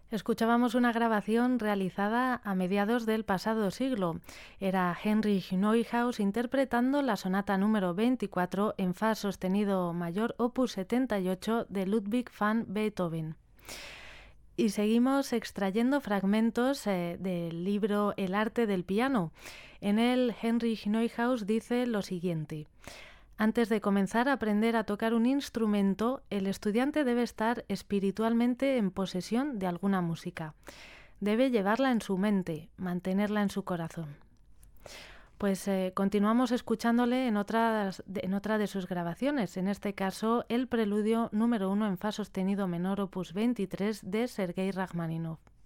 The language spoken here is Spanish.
Escuchábamos una grabación realizada a mediados del pasado siglo. Era Heinrich Neuhaus interpretando la sonata número 24 en fa sostenido mayor opus 78 de Ludwig van Beethoven. Y seguimos extrayendo fragmentos del libro El arte del piano. En él, Heinrich Neuhaus dice lo siguiente: antes de comenzar a aprender a tocar un instrumento, el estudiante debe estar espiritualmente en posesión de alguna música. Debe llevarla en su mente, mantenerla en su corazón. Pues continuamos escuchándole en otra de sus grabaciones, en este caso el preludio número 1 en fa sostenido menor opus 23 de Sergei Rachmaninoff.